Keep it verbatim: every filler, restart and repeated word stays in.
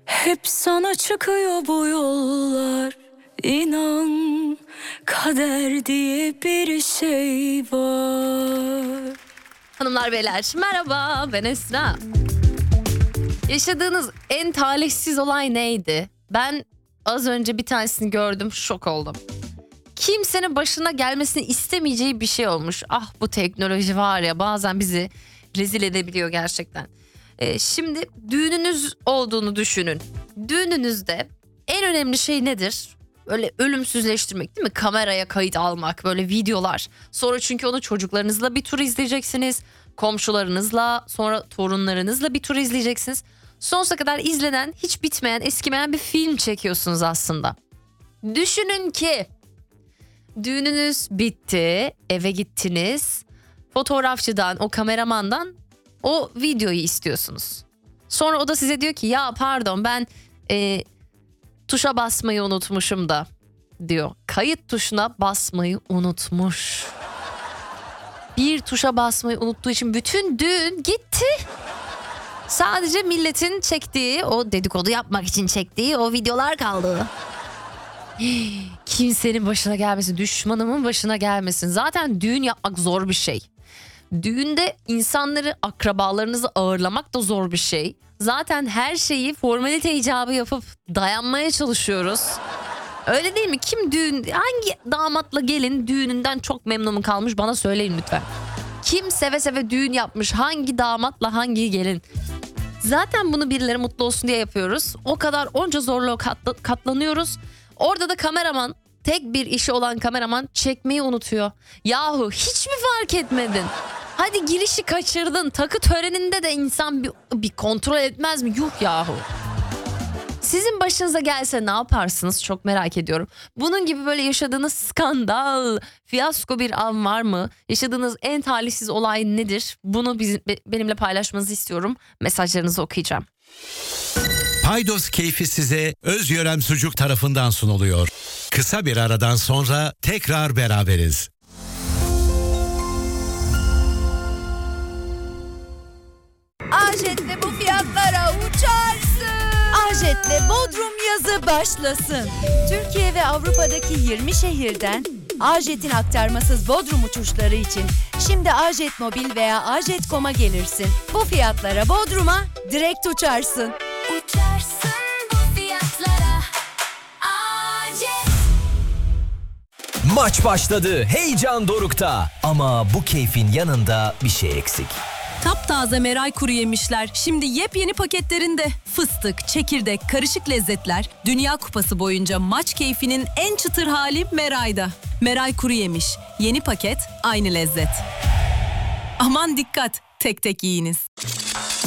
Hep sana çıkıyor bu yollar. İnan kader diye bir şey var. Hanımlar beyler merhaba, ben Esra. Yaşadığınız en talihsiz olay neydi? Ben az önce bir tanesini gördüm, şok oldum. Kimsenin başına gelmesini istemeyeceği bir şey olmuş. Ah, bu teknoloji var ya, bazen bizi rezil edebiliyor gerçekten. Ee, şimdi düğününüz olduğunu düşünün. Düğününüzde en önemli şey nedir? Öyle ölümsüzleştirmek değil mi? Kameraya kayıt almak, böyle videolar. Sonra çünkü onu çocuklarınızla bir tur izleyeceksiniz. Komşularınızla, sonra torunlarınızla bir tur izleyeceksiniz. Sonsuza kadar izlenen, hiç bitmeyen, eskimeyen bir film çekiyorsunuz aslında. Düşünün ki düğününüz bitti, eve gittiniz. Fotoğrafçıdan, o kameramandan o videoyu istiyorsunuz. Sonra o da size diyor ki ya pardon ben e, tuşa basmayı unutmuşum da diyor. Kayıt tuşuna basmayı unutmuş. Bir tuşa basmayı unuttuğu için bütün düğün gitti. Sadece milletin çektiği, o dedikodu yapmak için çektiği o videolar kaldı. Kimsenin başına gelmesin, düşmanımın başına gelmesin. Zaten düğün yapmak zor bir şey. Düğünde insanları, akrabalarınızı ağırlamak da zor bir şey. Zaten her şeyi formalite icabı yapıp dayanmaya çalışıyoruz. Öyle değil mi? Kim düğün, hangi damatla gelin düğününden çok memnun kalmış, bana söyleyin lütfen. Kim seve seve düğün yapmış, hangi damatla hangi gelin? Zaten bunu birileri mutlu olsun diye yapıyoruz. O kadar onca zorluğa katla- katlanıyoruz. Orada da kameraman, tek bir işi olan kameraman çekmeyi unutuyor. Yahu hiç mi fark etmedin? Hadi girişi kaçırdın. Takı töreninde de insan bir, bir kontrol etmez mi? Yuh yahu. Sizin başınıza gelse ne yaparsınız? Çok merak ediyorum. Bunun gibi böyle yaşadığınız skandal, fiyasko bir an var mı? Yaşadığınız en talihsiz olay nedir? Bunu bizim, benimle paylaşmanızı istiyorum. Mesajlarınızı okuyacağım. Paydos keyfi size Özgören Sucuk tarafından sunuluyor. Kısa bir aradan sonra tekrar beraberiz. Ajet'le bu fiyatlara uçarsın. Ajet'le Bodrum yazı başlasın. Türkiye ve Avrupa'daki yirmi şehirden Ajet'in aktarmasız Bodrum uçuşları için şimdi Ajet Mobil veya ajet nokta com'a gelirsin. Bu fiyatlara Bodrum'a direkt uçarsın. Uçarsın bu fiyatlara Ajet. Maç başladı, heyecan dorukta. Ama bu keyfin yanında bir şey eksik. Taptaze Meray kuru yemişler şimdi yepyeni paketlerinde. Fıstık, çekirdek, karışık lezzetler. Dünya Kupası boyunca maç keyfinin en çıtır hali Meray'da. Meray kuru yemiş. Yeni paket, aynı lezzet. Aman dikkat, tek tek yiyiniz.